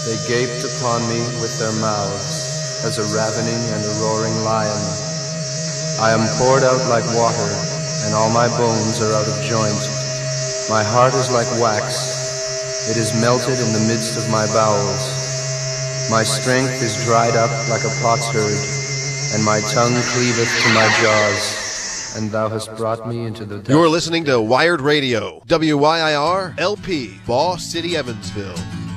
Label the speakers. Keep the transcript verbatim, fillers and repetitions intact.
Speaker 1: They gaped upon me with their mouths, as a ravening and a roaring lion. I am poured out like water, and all my bones are out of joint. My heart is like wax, it is melted in the midst of my bowels. My strength is dried up like a potsherd, and my tongue cleaveth to my jaws. And thou hast brought me into the...
Speaker 2: You're listening to Wired Radio, W Y I R L P, Ball City, Evansville.